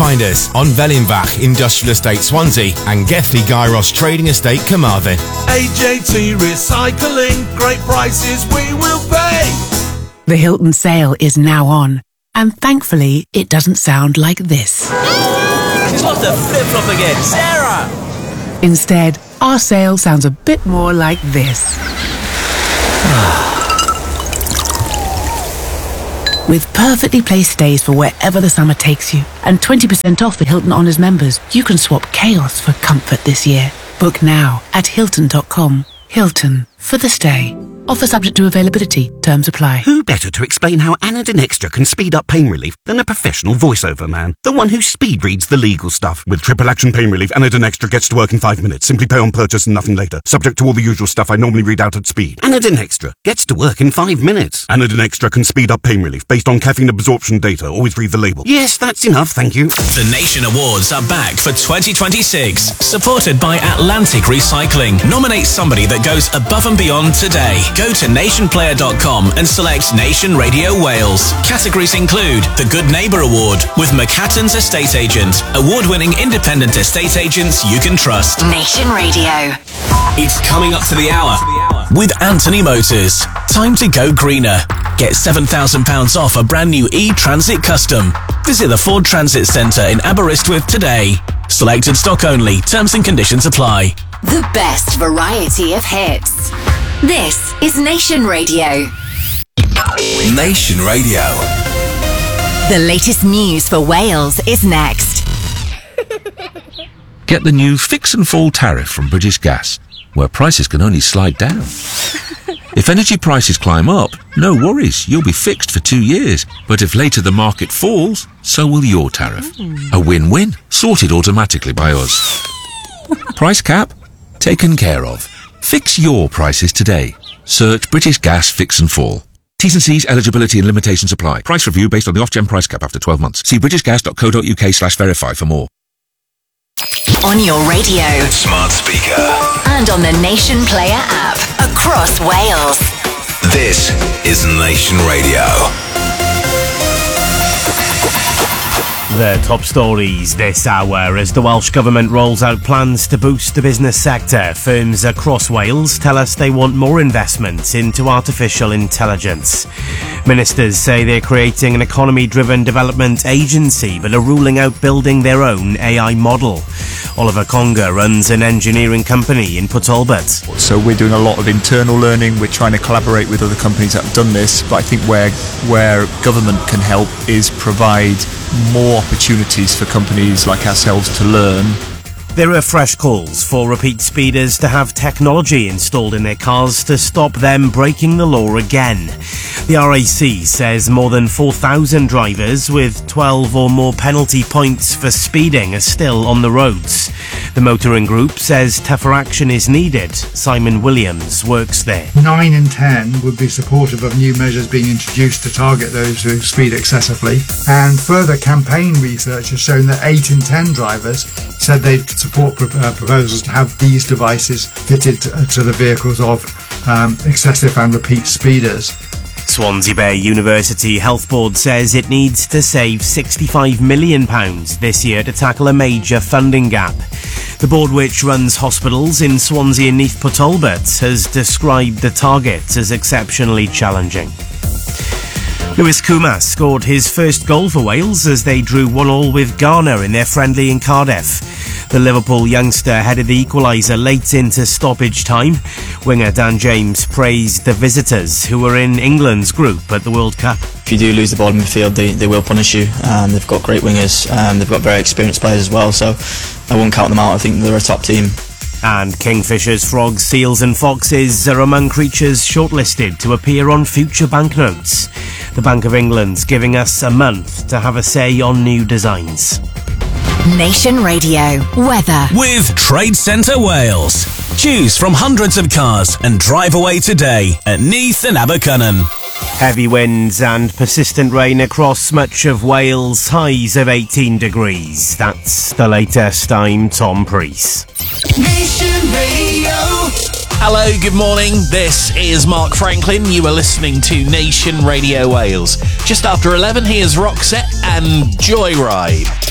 find us on Vellinbach Industrial Estate Swansea and Gethley Gyros Trading Estate Carmarthen. AJT Recycling, great prices we will pay. The Hilton sale is now on, and thankfully it doesn't sound like this. She's lost her flip-flop again, Sarah! Instead, our sale sounds a bit more like this. With perfectly placed stays for wherever the summer takes you, and 20% off for Hilton Honors members, you can swap chaos for comfort this year. Book now at Hilton.com. Hilton, for the stay. Offer subject to availability. Terms apply. Who better to explain how Anadin Extra can speed up pain relief than a professional voiceover man? The one who speed reads the legal stuff. With triple action pain relief, Anadin Extra gets to work in 5 minutes. Simply pay on purchase and nothing later. Subject to all the usual stuff I normally read out at speed. Anadin Extra gets to work in 5 minutes. Anadin Extra can speed up pain relief based on caffeine absorption data. Always read the label. Yes, that's enough, thank you. The Nation Awards are back for 2026. Supported by Atlantic Recycling. Nominate somebody that goes above and beyond today. Go to nationplayer.com and select Nation Radio Wales. Categories include the Good Neighbour Award with McCatton's Estate Agent. Award-winning independent estate agents you can trust. Nation Radio. It's coming up to the hour with Anthony Motors. Time to go greener. Get £7,000 off a brand new e-Transit Custom. Visit the Ford Transit Centre in Aberystwyth today. Selected stock only. Terms and conditions apply. The best variety of hits. This is Nation Radio. Nation Radio. The latest news for Wales is next. Get the new Fix and Fall tariff from British Gas, where prices can only slide down. If energy prices climb up, no worries, you'll be fixed for 2 years. But if later the market falls, so will your tariff. A win-win, sorted automatically by us. Price cap? Taken care of. Fix your prices today. Search British Gas Fix and Fall. T's and C's, eligibility and limitations apply. Price review based on the Ofgem price cap after 12 months. See britishgas.co.uk/verify for more. On your radio, Smart speaker. and on the Nation Player app across Wales. This is Nation Radio. The top stories this hour as the Welsh Government rolls out plans to boost the business sector. Firms across Wales tell us they want more investment into artificial intelligence. Ministers say they're creating an economy-driven development agency but are ruling out building their own AI model. Oliver Conger runs an engineering company in Port Talbot. So we're doing a lot of internal learning. We're trying to collaborate with other companies that have done this. But I think where government can help is provide more opportunities for companies like ourselves to learn. There are fresh calls for repeat speeders to have technology installed in their cars to stop them breaking the law again. The RAC says more than 4,000 drivers with 12 or more penalty points for speeding are still on the roads. The motoring group says tougher action is needed. Simon Williams works there. 9 in 10 would be supportive of new measures being introduced to target those who speed excessively. And further campaign research has shown that 8 in 10 drivers said they'd support proposals to have these devices fitted to the vehicles of excessive and repeat speeders. Swansea Bay University Health Board says it needs to save £65 million this year to tackle a major funding gap. The board, which runs hospitals in Swansea and Neath Port Talbot, has described the target as exceptionally challenging. Lewis Kumas scored his first goal for Wales as they drew 1-1 with Ghana in their friendly in Cardiff. The Liverpool youngster headed the equaliser late into stoppage time. Winger Dan James praised the visitors, who were in England's group at the World Cup. If you do lose the ball in midfield, they will punish you. They've got great wingers. They've got very experienced players as well, so I won't count them out. I think they're a top team. And kingfishers, frogs, seals and foxes are among creatures shortlisted to appear on future banknotes. The Bank of England's giving us a month to have a say on new designs. Nation Radio. Weather. With Trade Centre Wales. Choose from hundreds of cars and drive away today at Neath and Abercynon. Heavy winds and persistent rain across much of Wales, highs of 18 degrees. That's the latest. I'm Tom Preece. Nation Radio. Hello, good morning. This is Mark Franklin. You are listening to Nation Radio Wales. Just after 11, here's Roxette and Joyride.